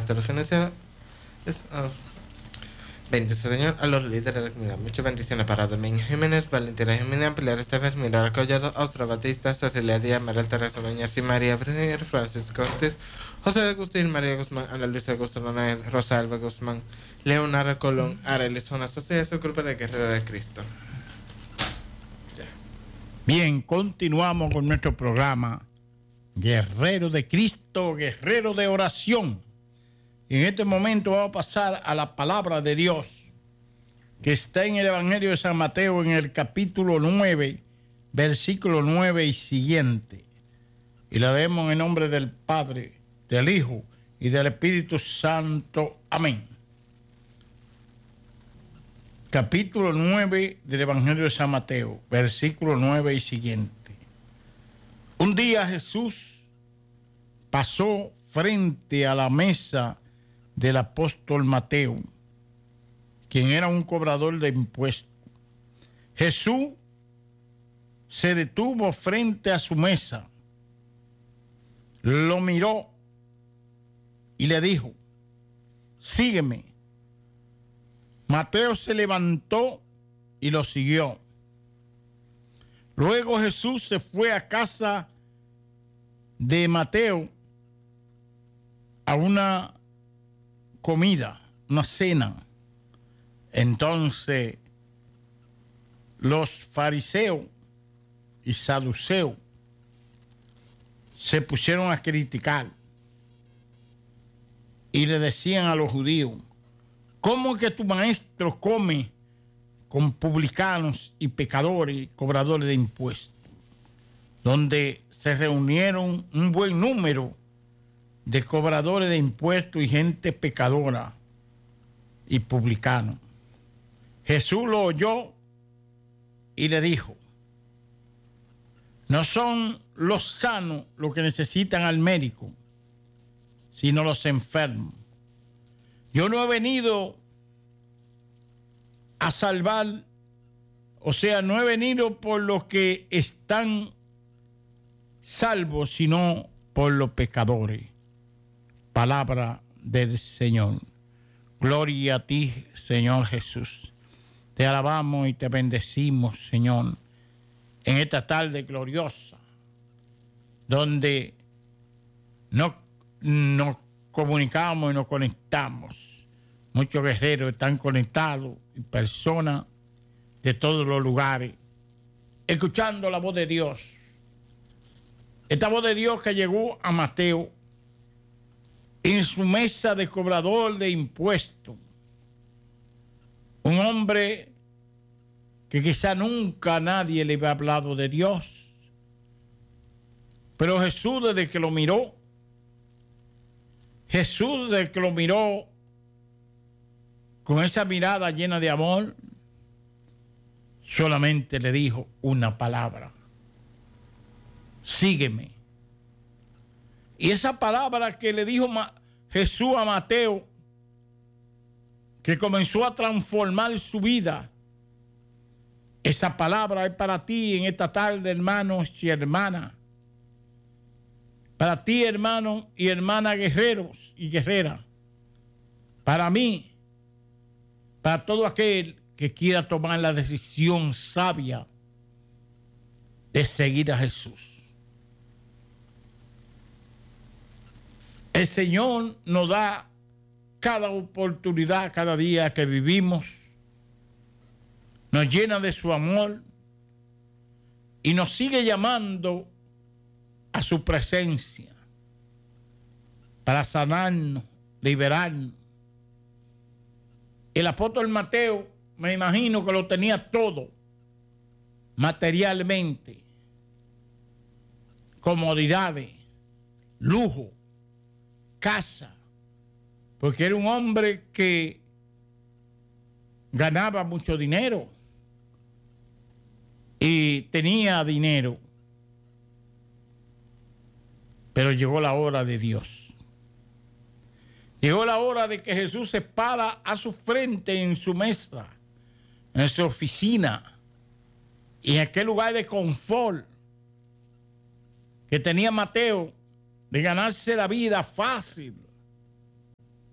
de los financieros. Bendice, Señor, a los líderes de la comunidad. Muchas bendiciones para Domingo Jiménez, Valentina Jiménez, Pilar Esteves, Mirara Collado, Austria Batista, Cecilia Díaz, María Teresa Doñas y María Virginia, Francisco Ortiz, José Agustín, María Guzmán, Ana Luisa Guzmán, Rosalba Guzmán, Leonardo Colón, Arelis Zona Social, su grupo de Guerreros de Cristo. Bien, continuamos con nuestro programa Guerrero de Cristo, Guerrero de Oración. En este momento vamos a pasar a la palabra de Dios que está en el Evangelio de San Mateo en el capítulo 9, versículo 9 y siguiente. Y la leemos en nombre del Padre, del Hijo y del Espíritu Santo. Amén. Capítulo 9 del Evangelio de San Mateo, versículo 9 y siguiente. Un día Jesús pasó frente a la mesa del apóstol Mateo, quien era un cobrador de impuestos. Jesús se detuvo frente a su mesa, lo miró y le dijo: sígueme. Mateo se levantó y lo siguió. Luego Jesús se fue a casa de Mateo a una comida, una cena. Entonces los fariseos y saduceos se pusieron a criticar y le decían a los judíos: ¿cómo que tu maestro come con publicanos y pecadores y cobradores de impuestos? Donde se reunieron un buen número de cobradores de impuestos y gente pecadora y publicano. Jesús lo oyó y le dijo: no son los sanos los que necesitan al médico, sino los enfermos. Yo no he venido a salvar, o sea, no he venido por los que están salvos, sino por los pecadores. Palabra del Señor. Gloria a ti, Señor Jesús. Te alabamos y te bendecimos, Señor, en esta tarde gloriosa, donde nos comunicamos y nos conectamos. Muchos guerreros están conectados y personas de todos los lugares, escuchando la voz de Dios. Esta voz de Dios que llegó a Mateo en su mesa de cobrador de impuestos. Un hombre que quizá nunca nadie le había hablado de Dios. Pero Jesús, desde que lo miró, con esa mirada llena de amor, solamente le dijo una palabra: sígueme. Y esa palabra que le dijo Jesús a Mateo, que comenzó a transformar su vida, esa palabra es para ti en esta tarde, hermanos y hermanas. Para ti, hermanos y hermanas, guerreros y guerreras. Para mí, para todo aquel que quiera tomar la decisión sabia de seguir a Jesús. El Señor nos da cada oportunidad, cada día que vivimos, nos llena de su amor y nos sigue llamando a su presencia para sanarnos, liberarnos. El apóstol Mateo, me imagino que lo tenía todo materialmente, comodidades, lujo, casa, porque era un hombre que ganaba mucho dinero y tenía dinero. Pero llegó la hora de Dios. Llegó la hora de que Jesús se para a su frente en su mesa, en su oficina, y en aquel lugar de confort que tenía Mateo, de ganarse la vida fácil,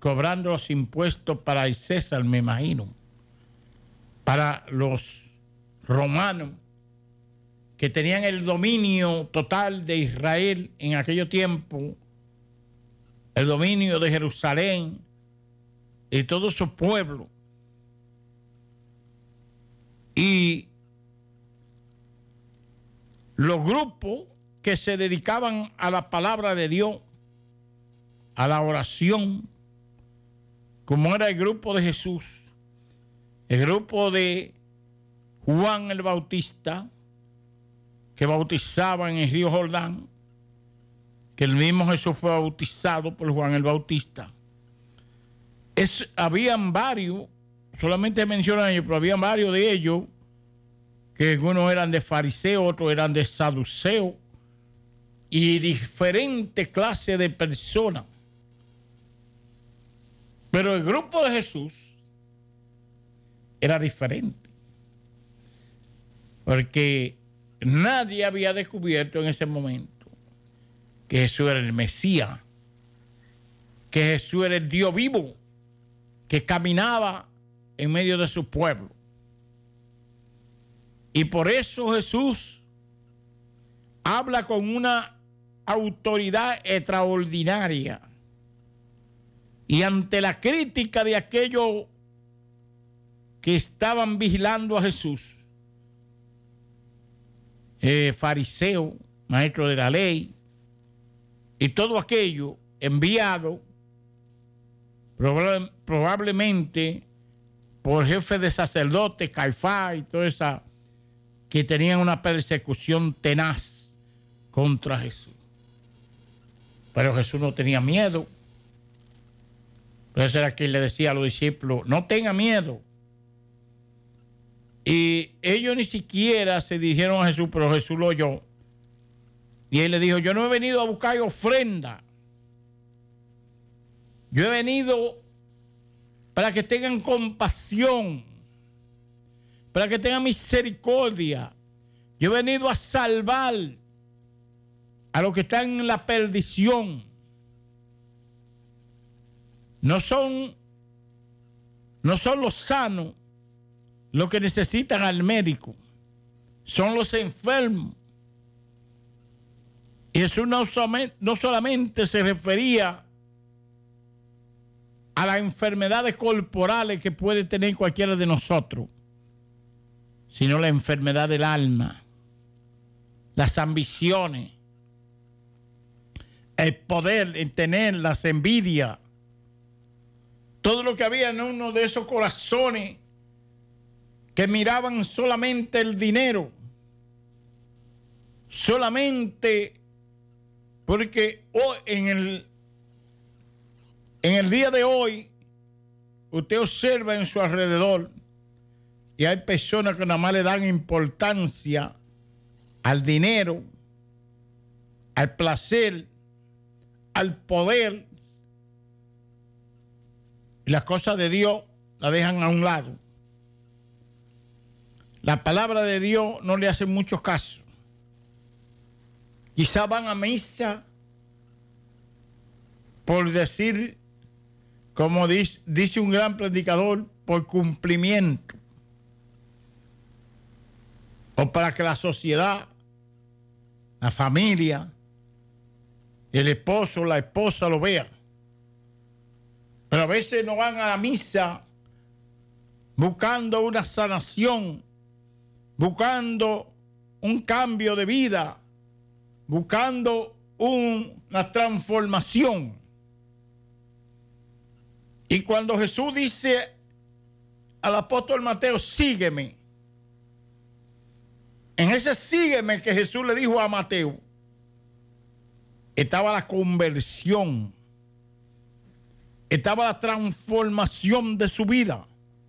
cobrando los impuestos para el César, me imagino, para los romanos, que tenían el dominio total de Israel en aquellos tiempos, el dominio de Jerusalén y todo su pueblo. Y los grupos que se dedicaban a la palabra de Dios, a la oración, como era el grupo de Jesús, el grupo de Juan el Bautista, que bautizaba en el río Jordán, que el mismo Jesús fue bautizado por Juan el Bautista. Habían varios, solamente mencionan ellos, pero habían varios de ellos, que algunos eran de fariseos, otros eran de saduceos, y diferentes clases de personas. Pero el grupo de Jesús era diferente, porque nadie había descubierto en ese momento que Jesús era el Mesías, que Jesús era el Dios vivo, que caminaba en medio de su pueblo. Y por eso Jesús habla con una autoridad extraordinaria. Y ante la crítica de aquellos que estaban vigilando a Jesús, fariseo, maestro de la ley, y todo aquello enviado probablemente por jefes de sacerdotes, Caifás y todo esa, que tenían una persecución tenaz contra Jesús. Pero Jesús no tenía miedo. Entonces era quien le decía a los discípulos, no tengan miedo. Y ellos ni siquiera se dirigieron a Jesús, pero Jesús lo oyó. Y él le dijo, yo no he venido a buscar ofrenda. Yo he venido para que tengan compasión, para que tengan misericordia. Yo he venido a salvar a los que están en la perdición. No son los sanos los que necesitan al médico, son los enfermos. Y Jesús no solamente se refería a las enfermedades corporales que puede tener cualquiera de nosotros, sino la enfermedad del alma, las ambiciones, el poder en tener, las envidias, todo lo que había en uno de esos corazones que miraban solamente el dinero, solamente porque hoy, en el día de hoy, usted observa en su alrededor y hay personas que nada más le dan importancia al dinero, al placer, al poder, y las cosas de Dios las dejan a un lado. La palabra de Dios no le hace mucho caso. Quizá van a misa por decir, como dice un gran predicador, por cumplimiento, o para que la sociedad, la familia, el esposo, la esposa lo vea. Pero a veces no van a la misa buscando una sanación, buscando un cambio de vida, buscando una transformación. Y cuando Jesús dice al apóstol Mateo, sígueme, en ese sígueme que Jesús le dijo a Mateo, estaba la conversión, estaba la transformación de su vida.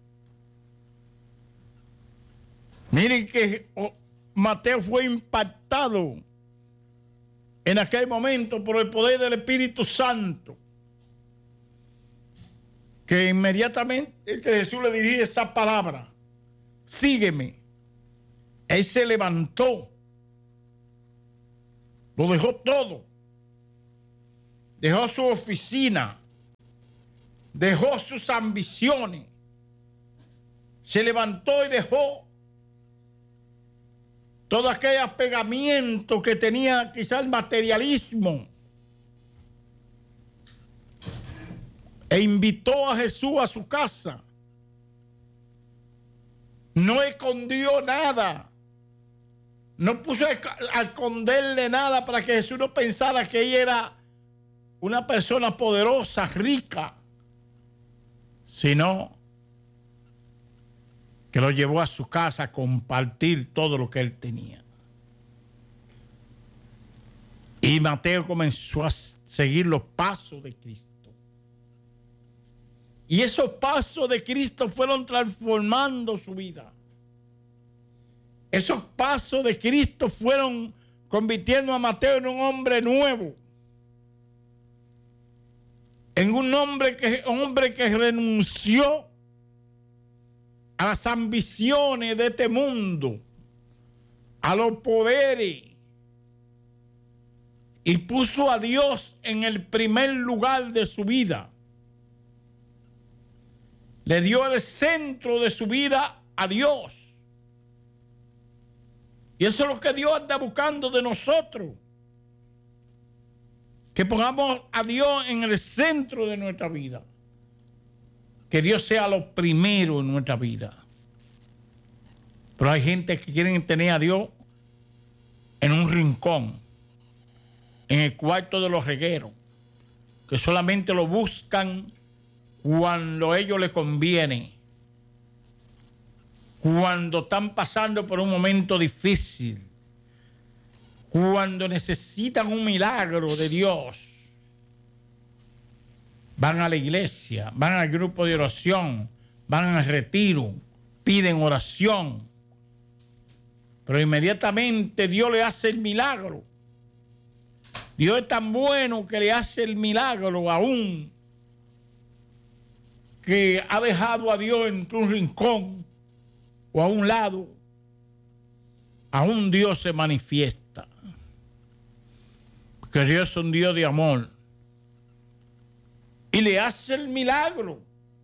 Miren que Mateo fue impactado en aquel momento por el poder del Espíritu Santo, que inmediatamente que Jesús le dirige esa palabra, sígueme, él se levantó, lo dejó todo, dejó su oficina, dejó sus ambiciones, se levantó y dejó todo aquel apegamiento que tenía quizás el materialismo, e invitó a Jesús a su casa. No escondió nada, no puso a esconderle nada para que Jesús no pensara que ella era una persona poderosa, rica, sino que lo llevó a su casa a compartir todo lo que él tenía. Y Mateo comenzó a seguir los pasos de Cristo. Y esos pasos de Cristo fueron transformando su vida. Esos pasos de Cristo fueron convirtiendo a Mateo en un hombre nuevo. En un hombre que renunció a las ambiciones de este mundo, a los poderes, y puso a Dios en el primer lugar de su vida. Le dio el centro de su vida a Dios. Y eso es lo que Dios anda buscando de nosotros. Que pongamos a Dios en el centro de nuestra vida. Que Dios sea lo primero en nuestra vida. Pero hay gente que quieren tener a Dios en un rincón, en el cuarto de los regueros, que solamente lo buscan cuando a ellos les conviene, cuando están pasando por un momento difícil, cuando necesitan un milagro de Dios. Van a la iglesia, van al grupo de oración, van al retiro, piden oración, pero inmediatamente Dios le hace el milagro. Dios es tan bueno que le hace el milagro aún, que ha dejado a Dios en un rincón o a un lado, aún Dios se manifiesta. Porque Dios es un Dios de amor. Y le hace el milagro.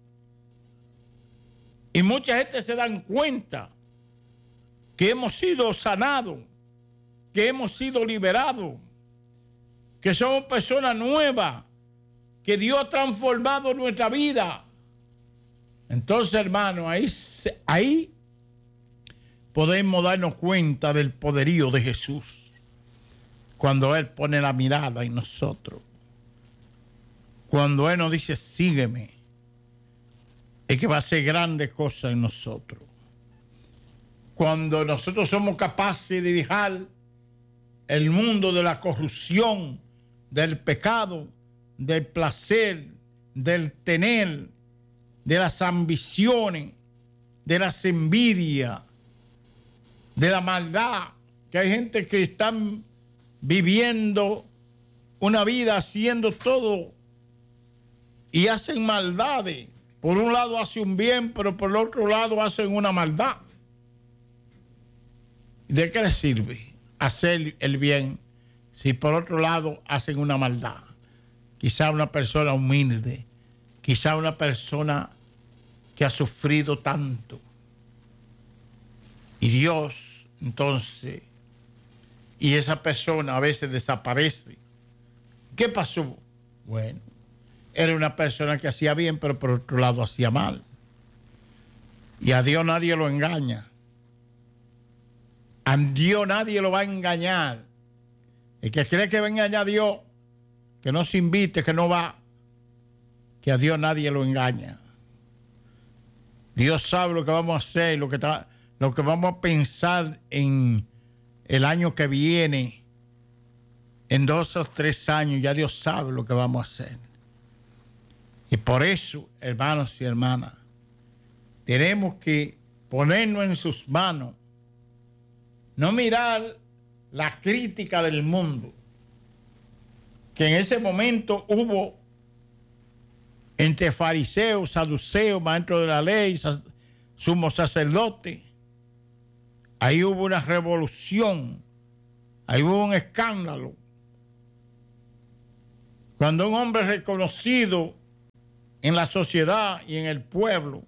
Y mucha gente se dan cuenta que hemos sido sanados, que hemos sido liberados, que somos personas nuevas, que Dios ha transformado nuestra vida. Entonces, hermano, ahí podemos darnos cuenta del poderío de Jesús cuando Él pone la mirada en nosotros. Cuando Él nos dice, sígueme, es que va a hacer grandes cosas en nosotros. Cuando nosotros somos capaces de dejar el mundo de la corrupción, del pecado, del placer, del tener, de las ambiciones, de las envidias, de la maldad, que hay gente que están viviendo una vida haciendo todo y hacen maldades. Por un lado hacen un bien, pero por el otro lado hacen una maldad. ¿De qué les sirve hacer el bien si por otro lado hacen una maldad? Quizá una persona humilde, quizá una persona que ha sufrido tanto. Y Dios, entonces, y esa persona a veces desaparece. ¿Qué pasó? Bueno, era una persona que hacía bien, pero por otro lado hacía mal. Y a Dios nadie lo engaña. A Dios nadie lo va a engañar. El que cree que va a engañar a Dios, que no se invite, que no va, que a Dios nadie lo engaña. Dios sabe lo que vamos a hacer, lo que vamos a pensar en el año que viene, en 2 o 3 años, ya Dios sabe lo que vamos a hacer. Y por eso, hermanos y hermanas, tenemos que ponernos en sus manos, no mirar la crítica del mundo, que en ese momento hubo entre fariseos, saduceos, maestros de la ley, sumos sacerdotes. Ahí hubo una revolución, ahí hubo un escándalo. Cuando un hombre reconocido en la sociedad y en el pueblo,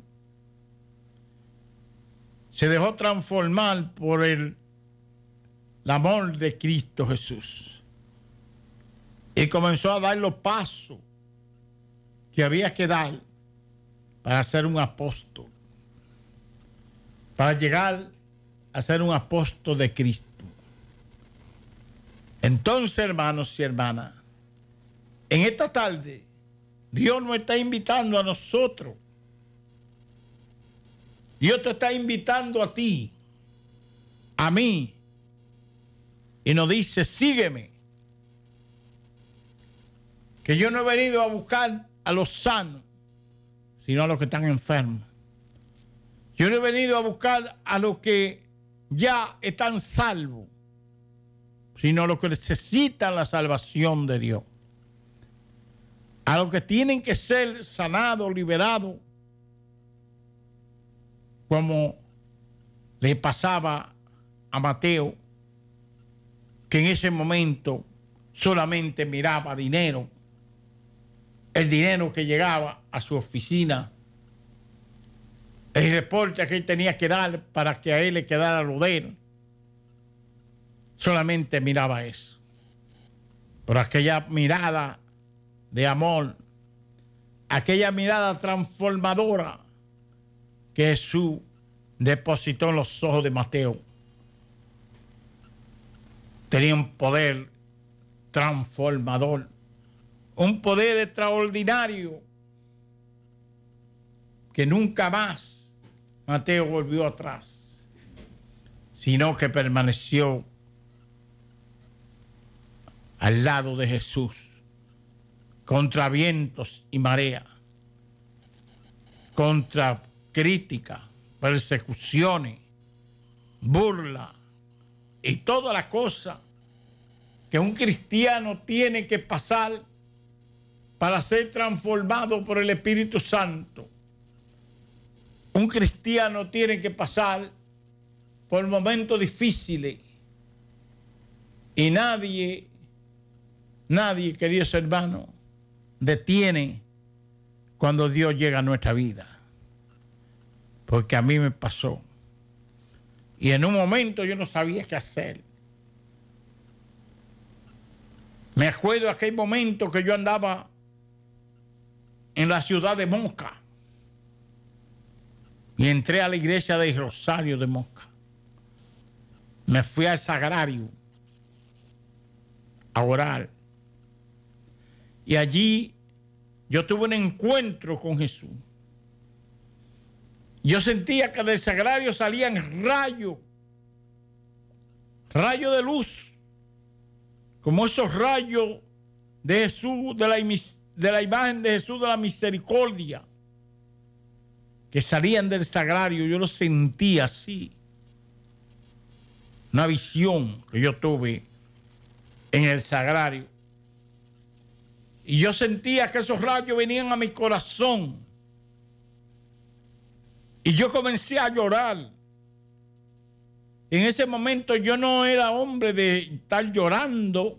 se dejó transformar por el amor de Cristo Jesús y comenzó a dar los pasos que había que dar para ser un apóstol, para llegar a ser un apóstol de Cristo. Entonces, hermanos y hermanas, en esta tarde, Dios nos está invitando a nosotros. Dios te está invitando a ti, a mí, y nos dice, sígueme. Que yo no he venido a buscar a los sanos, sino a los que están enfermos. Yo no he venido a buscar a los que ya están salvos, sino a los que necesitan la salvación de Dios. A los que tienen que ser sanados, liberados, como le pasaba a Mateo, que en ese momento solamente miraba dinero, el dinero que llegaba a su oficina, el reporte que él tenía que dar para que a él le quedara lo de él. Solamente miraba eso. Pero aquella mirada de amor, aquella mirada transformadora que Jesús depositó en los ojos de Mateo, tenía un poder transformador, un poder extraordinario que nunca más Mateo volvió atrás, sino que permaneció al lado de Jesús, contra vientos y marea, contra crítica, persecuciones, burla y toda la cosa que un cristiano tiene que pasar para ser transformado por el Espíritu Santo. Un cristiano tiene que pasar por momentos difíciles y nadie, queridos hermanos, detiene cuando Dios llega a nuestra vida. Porque a mí me pasó. Y en un momento yo no sabía qué hacer. Me acuerdo de aquel momento que yo andaba en la ciudad de Moca y entré a la iglesia de Rosario de Moca. Me fui al sagrario a orar. Y allí yo tuve un encuentro con Jesús. Yo sentía que del sagrario salían rayos de luz, como esos rayos de Jesús, de la imagen de Jesús de la misericordia, que salían del sagrario. Yo lo sentía así. Una visión que yo tuve en el sagrario. Y yo sentía que esos rayos venían a mi corazón. Y yo comencé a llorar. En ese momento yo no era hombre de estar llorando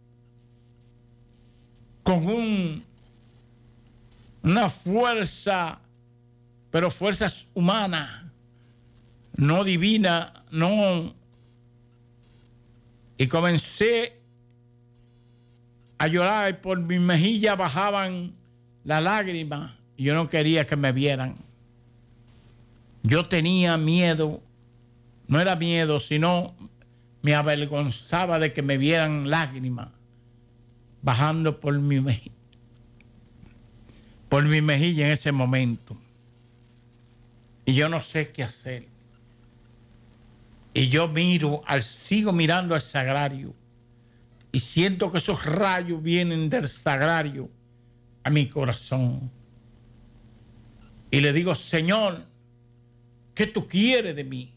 con una fuerza, pero fuerzas humanas, no divinas, no. Y comencé a llorar y por mis mejillas bajaban las lágrimas y yo no quería que me vieran. Yo tenía miedo, no era miedo, sino me avergonzaba de que me vieran lágrimas bajando por mi mejilla en ese momento. Y yo no sé qué hacer. Y yo sigo mirando al sagrario y siento que esos rayos vienen del sagrario a mi corazón. Y le digo, Señor, ¿qué tú quieres de mí?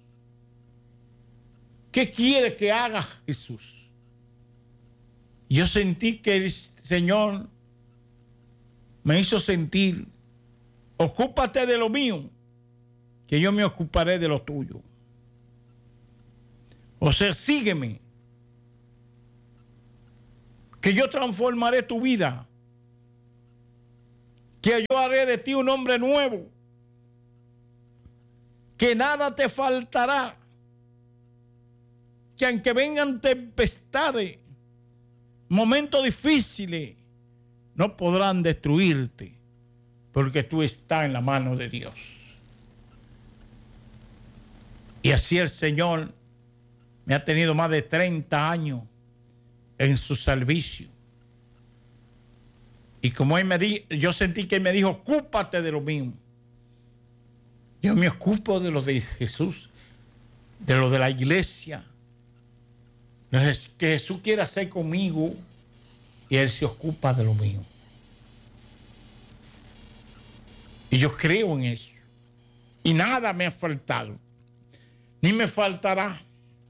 ¿Qué quiere que haga Jesús? Yo sentí que el Señor me hizo sentir, ocúpate de lo mío, que yo me ocuparé de lo tuyo. O sea, sígueme, que yo transformaré tu vida. que yo haré de ti un hombre nuevo, que nada te faltará, que aunque vengan tempestades, momentos difíciles, no podrán destruirte, porque tú estás en la mano de Dios. Y así el Señor me ha tenido más de 30 años en su servicio. Y como él yo sentí que él me dijo, ocúpate de lo mío. Yo me ocupo de lo de Jesús, de lo de la iglesia. Que Jesús quiere hacer conmigo y Él se ocupa de lo mío. Y yo creo en eso. Y nada me ha faltado, ni me faltará,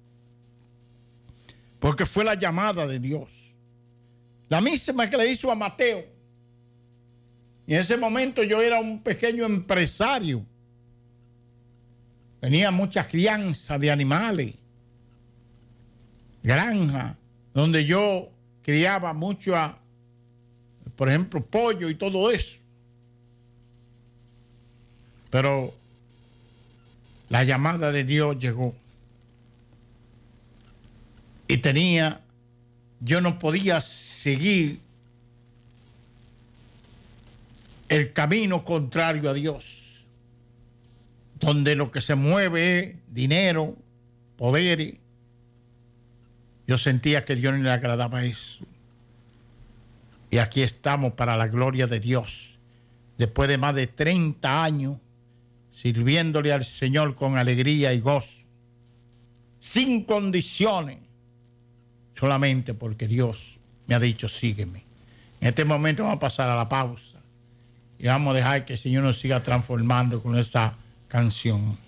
porque fue la llamada de Dios. La misma que le hizo a Mateo. Y en ese momento yo era un pequeño empresario. Tenía mucha crianza de animales, granja, donde yo criaba mucho, por ejemplo, pollo y todo eso. Pero la llamada de Dios llegó. Y yo no podía seguir el camino contrario a Dios, donde lo que se mueve es dinero, poder. Yo sentía que Dios no le agradaba eso. Y aquí estamos para la gloria de Dios, después de más de 30 años, sirviéndole al Señor con alegría y gozo, sin condiciones, solamente porque Dios me ha dicho, sígueme. En este momento vamos a pasar a la pausa y vamos a dejar que el Señor nos siga transformando con esa canción.